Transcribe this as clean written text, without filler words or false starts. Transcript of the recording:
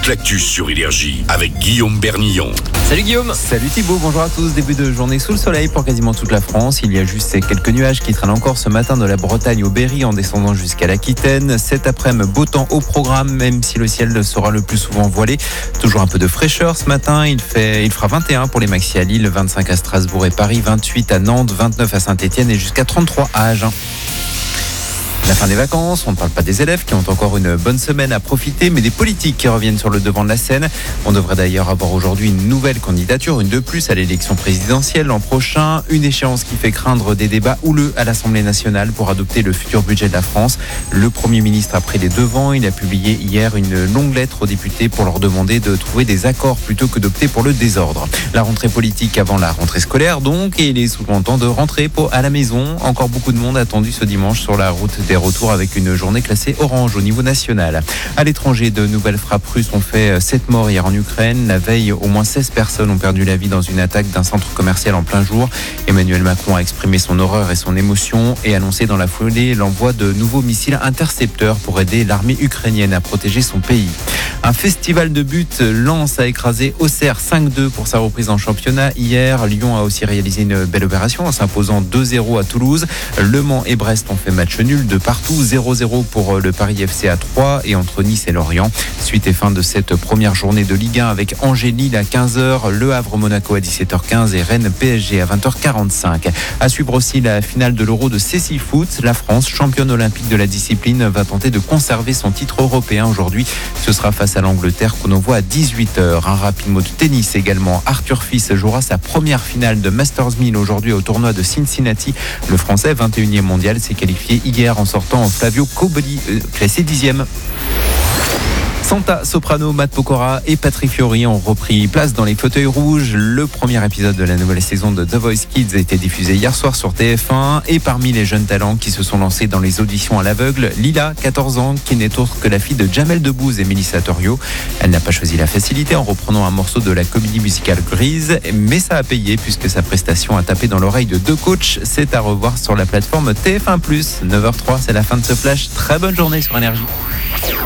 toute l'actu sur Énergie avec Guillaume Bernillon. Salut Guillaume. Salut Thibaut, bonjour à tous. Début de journée sous le soleil pour quasiment toute la France. Il y a juste ces quelques nuages qui traînent encore ce matin de la Bretagne au Berry en descendant jusqu'à l'Aquitaine. Cet après-midi, beau temps au programme, même si le ciel sera le plus souvent voilé. Toujours un peu de fraîcheur ce matin. Il fera 21 pour les maxi à Lille, 25 à Strasbourg et Paris, 28 à Nantes, 29 à Saint-Etienne et jusqu'à 33 à Agen. La fin des vacances, on ne parle pas des élèves qui ont encore une bonne semaine à profiter, mais des politiques qui reviennent sur le devant de la scène. On devrait d'ailleurs avoir aujourd'hui une nouvelle candidature, une de plus à l'élection présidentielle l'an prochain. Une échéance qui fait craindre des débats houleux à l'Assemblée nationale pour adopter le futur budget de la France. Le Premier ministre a pris les devants. Il a publié hier une longue lettre aux députés pour leur demander de trouver des accords plutôt que d'opter pour le désordre. La rentrée politique avant la rentrée scolaire donc, et il est souvent temps de rentrer à la maison. Encore beaucoup de monde attendu ce dimanche sur la route des retours avec une journée classée orange au niveau national. À l'étranger, de nouvelles frappes russes ont fait 7 morts hier en Ukraine. La veille, au moins 16 personnes ont perdu la vie dans une attaque d'un centre commercial en plein jour. Emmanuel Macron a exprimé son horreur et son émotion et annoncé dans la foulée l'envoi de nouveaux missiles intercepteurs pour aider l'armée ukrainienne à protéger son pays. Un festival de buts, Lens a écrasé Auxerre 5-2 pour sa reprise en championnat. Hier, Lyon a aussi réalisé une belle opération en s'imposant 2-0 à Toulouse. Le Mans et Brest ont fait match nul de partout. 0-0 pour le Paris FC à 3 et entre Nice et Lorient. Suite et fin de cette première journée de Ligue 1 avec Angers-Lille à 15h, Le Havre-Monaco à 17h15 et Rennes-PSG à 20h45. À suivre aussi la finale de l'Euro de Cécile Foot. La France, championne olympique de la discipline, va tenter de conserver son titre européen aujourd'hui. Ce sera face à l'Angleterre qu'on envoie à 18h. Un rapide mot de tennis également. Arthur Fils jouera sa première finale de Masters 1000 aujourd'hui au tournoi de Cincinnati. Le Français, 21e mondial, s'est qualifié hier en sortant Flavio Cobolli, classé 10e. Santa Soprano, Matt Pokora et Patrick Fiori ont repris place dans les fauteuils rouges. Le premier épisode de la nouvelle saison de The Voice Kids a été diffusé hier soir sur TF1. Et parmi les jeunes talents qui se sont lancés dans les auditions à l'aveugle, Lila, 14 ans, qui n'est autre que la fille de Jamel Debbouze et Mélissa Torio. Elle n'a pas choisi la facilité en reprenant un morceau de la comédie musicale Grise, mais ça a payé puisque sa prestation a tapé dans l'oreille de 2 coachs. C'est à revoir sur la plateforme TF1+. 9h03, c'est la fin de ce flash. Très bonne journée sur Énergie.